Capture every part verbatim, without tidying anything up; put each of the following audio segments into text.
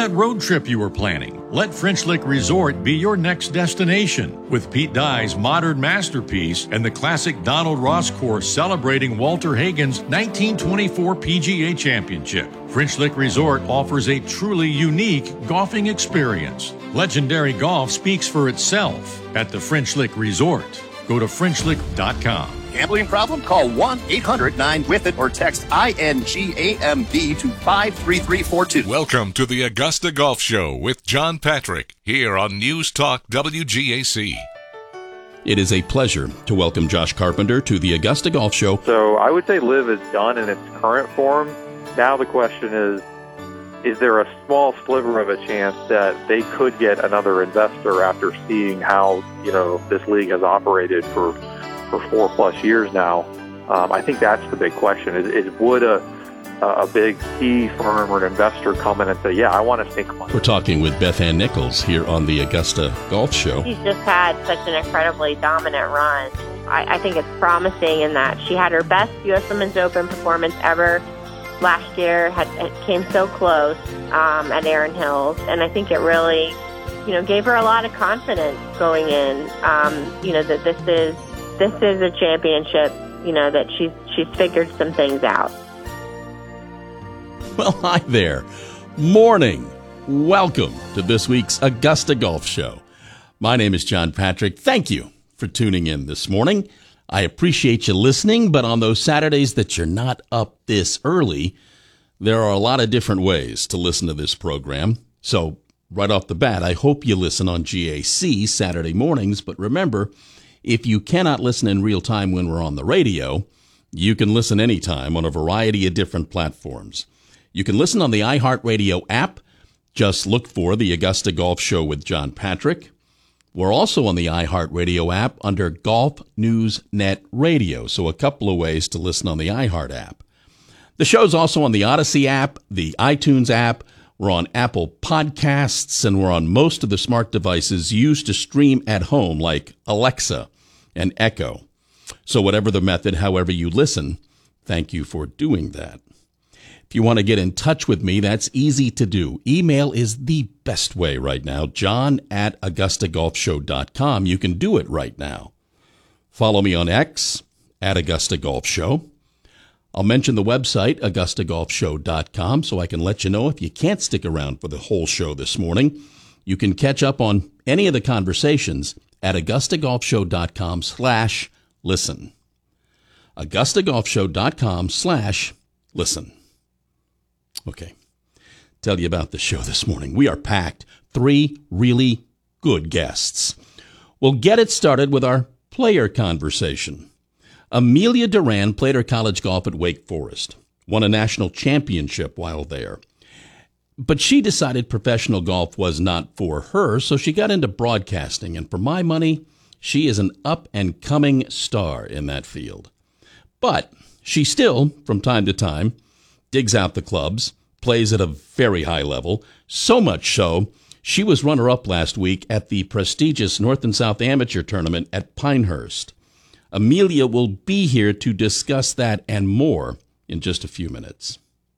that road trip you were planning? Let French Lick Resort be your next destination. With Pete Dye's modern masterpiece and the classic Donald Ross course celebrating Walter Hagen's nineteen twenty-four P G A Championship, French Lick Resort offers a truly unique golfing experience. Legendary golf speaks for itself at the French Lick Resort. Go to French Lick dot com. Gambling problem? Call one eight hundred nine with it or text I N G A M B to five three three four two. Welcome to the Augusta Golf Show with John Patrick here on News Talk W G A C. It is a pleasure to welcome Josh Carpenter to the Augusta Golf Show. So I would say Live is done in its current form. Now the question is, is there a small sliver of a chance that they could get another investor after seeing how, you know, this league has operated for for four plus years now? Um, I think that's the big question. Is, is would a a big key firm or an investor come in and say, yeah, I want to sink money? We're talking with Beth Ann Nichols here on the Augusta Golf Show. She's just had such an incredibly dominant run. I, I think it's promising in that she had her best U S Women's Open performance ever last year, had it came so close um, at Erin Hills, and I think it really, you know, gave her a lot of confidence going in. Um, you know, that this is this is a championship. You know, that she's she's figured some things out. Well, hi there. Morning. Welcome to this week's Augusta Golf Show. My name is John Patrick. Thank you for tuning in this morning. I appreciate you listening, but on those Saturdays that you're not up this early, there are a lot of different ways to listen to this program. So right off the bat, I hope you listen on G A C Saturday mornings. But remember, if you cannot listen in real time when we're on the radio, you can listen anytime on a variety of different platforms. You can listen on the iHeartRadio app. Just look for the Augusta Golf Show with John Patrick. We're also on the iHeartRadio app under Golf News Net Radio, so a couple of ways to listen on the iHeart app. The show's also on the Odyssey app, the iTunes app. We're on Apple Podcasts, and we're on most of the smart devices used to stream at home, like Alexa and Echo. So whatever the method, however you listen, thank you for doing that. If you want to get in touch with me, that's easy to do. Email is the best way right now, john at augusta golf show dot com. You can do it right now. Follow me on X, at Augusta Golf Show. I'll mention the website, augusta golf show dot com, so I can let you know if you can't stick around for the whole show this morning. You can catch up on any of the conversations at augusta golf show dot com slash listen. augusta golf show dot com slash listen. Okay, tell you about the show this morning. We are packed. Three really good guests. We'll get it started with our player conversation. Amelia Duran played her college golf at Wake Forest, won a national championship while there. But she decided professional golf was not for her, so she got into broadcasting. And for my money, she is an up-and-coming star in that field. But she still, from time to time, digs out the clubs, plays at a very high level, so much so, she was runner-up last week at the prestigious North and South Amateur Tournament at Pinehurst. Amelia will be here to discuss that and more in just a few minutes.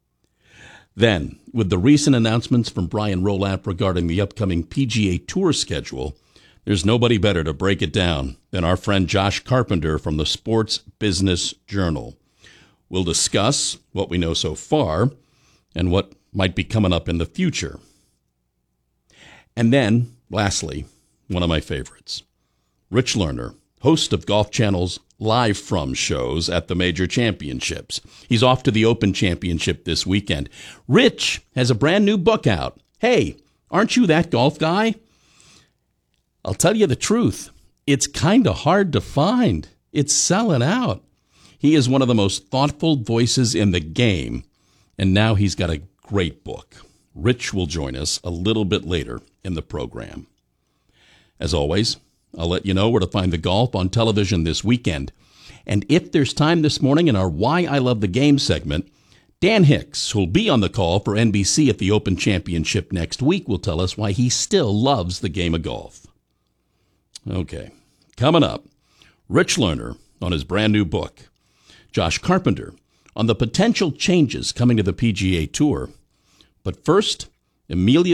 Then, with the recent announcements from Brian Rolapp regarding the upcoming P G A Tour schedule, there's nobody better to break it down than our friend Josh Carpenter from the Sports Business Journal. We'll discuss what we know so far and what might be coming up in the future. And then, lastly, one of my favorites, Rich Lerner, host of Golf Channel's Live From shows at the major championships. He's off to the Open Championship this weekend. Rich has a brand new book out. Hey, aren't you that golf guy? I'll tell you the truth. It's kind of hard to find. It's selling out. He is one of the most thoughtful voices in the game, and now he's got a great book. Rich will join us a little bit later in the program. As always, I'll let you know where to find the golf on television this weekend. And if there's time this morning in our Why I Love the Game segment, Dan Hicks, who'll be on the call for N B C at the Open Championship next week, will tell us why he still loves the game of golf. Okay, coming up, Rich Lerner on his brand new book. Josh Carpenter on the potential changes coming to the P G A Tour. But first, Amelia